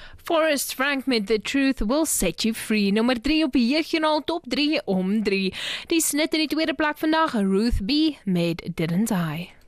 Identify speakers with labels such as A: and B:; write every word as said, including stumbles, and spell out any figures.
A: Forrest Frank met The Truth Will Set You Free. Nummer drie op die jeugjoernaal top drie om drie. Die snit in die tweede plek vandag, Ruth B. met Didn't I.